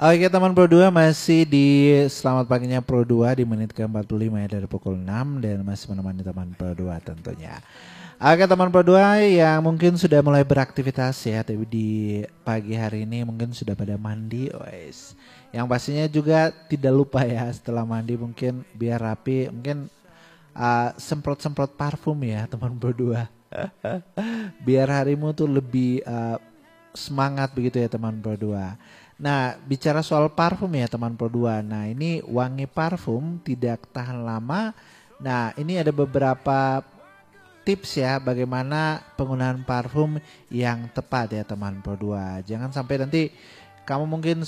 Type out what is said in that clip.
Oke teman Pro 2 masih di Selamat Paginya Pro 2 di menit ke-45 ya dari pukul 6 dan masih menemani teman Pro 2 tentunya. Oke teman Pro 2 yang mungkin sudah mulai beraktivitas ya tapi di pagi hari ini mungkin sudah pada mandi wes. Yang pastinya juga tidak lupa ya setelah mandi mungkin biar rapi mungkin semprot-semprot parfum ya teman Pro 2. Biar harimu tuh lebih semangat begitu ya teman Pro 2. Nah, bicara soal parfum ya teman Pro 2. Nah, ini wangi parfum tidak tahan lama. Nah, ini ada beberapa tips ya bagaimana penggunaan parfum yang tepat ya teman Pro 2. Jangan sampai nanti kamu mungkin